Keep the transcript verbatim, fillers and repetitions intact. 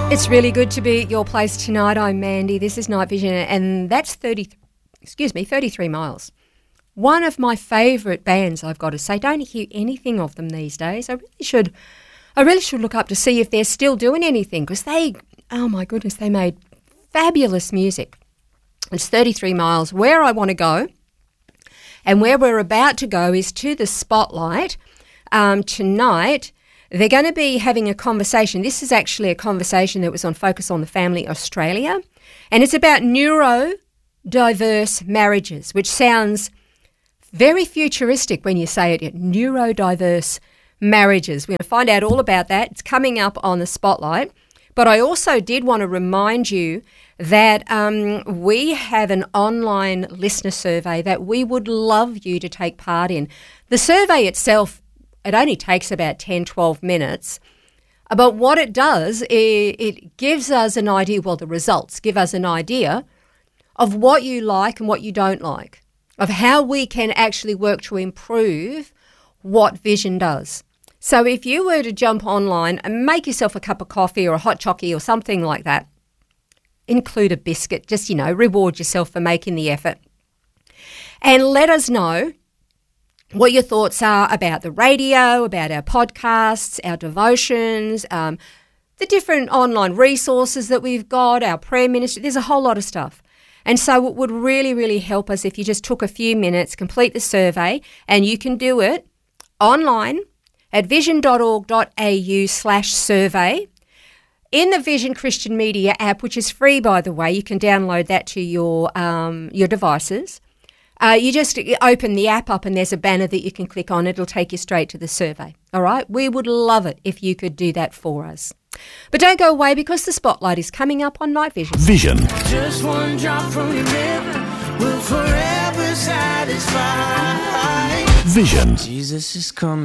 It's really good to be at your place tonight. I'm Mandy. This is Night Vision, and that's thirty. Excuse me, thirty-three miles. One of my favourite bands, I've got to say. Don't hear anything of them these days. I really should. I really should look up to see if they're still doing anything, because they, oh my goodness, they made fabulous music. It's thirty-three miles. Where I want to go, and where we're about to go, is to the Spotlight um, tonight. They're going to be having a conversation. This is actually a conversation that was on Focus on the Family Australia, and it's about neurodiverse marriages, which sounds very futuristic when you say it, neurodiverse marriages. We're going to find out all about that. It's coming up on the Spotlight. But I also did want to remind you that um, we have an online listener survey that we would love you to take part in. The survey itself, it only takes about ten, twelve minutes. But what it does, it, it gives us an idea, well, the results give us an idea of what you like and what you don't like, of how we can actually work to improve what Vision does. So if you were to jump online and make yourself a cup of coffee or a hot chocolate or something like that, include a biscuit, just, you know, reward yourself for making the effort, and let us know what your thoughts are about the radio, about our podcasts, our devotions, um, the different online resources that we've got, our prayer ministry. There's a whole lot of stuff. And so it would really, really help us if you just took a few minutes, complete the survey, and you can do it online at vision.org.au slash survey. In the Vision Christian Media app, which is free, by the way, you can download that to your um, your devices. Uh, you just open the app up and there's a banner that you can click on. It'll take you straight to the survey. All right? We would love it if you could do that for us. But don't go away, because the Spotlight is coming up on Night Vision. Vision. Just one drop from your river will forever satisfy. Vision. Jesus is coming.